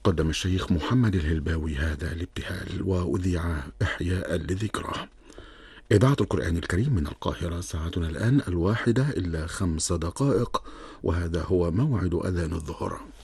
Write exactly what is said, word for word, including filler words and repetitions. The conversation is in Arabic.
قدم الشيخ محمد الهلباوي هذا الابتهال وأذيع إحياء لذكراه. إذاعة القرآن الكريم من القاهرة، ساعتنا الآن الواحدة إلا خمس دقائق، وهذا هو موعد أذان الظهر.